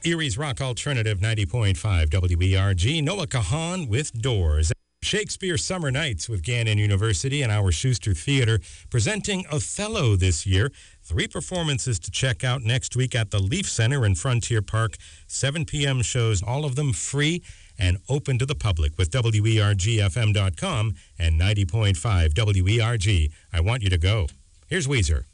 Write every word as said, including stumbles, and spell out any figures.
Erie's Rock Alternative ninety point five W E R G. Noah Kahan with Doors. Shakespeare Summer Nights with Gannon University and our Schuster Theater presenting Othello this year. Three performances to check out next week at the Leaf Center in Frontier Park. seven p.m. shows, all of them free and open to the public with W E R G F M dot com and ninety point five W E R G. I want you to go. Here's Weezer.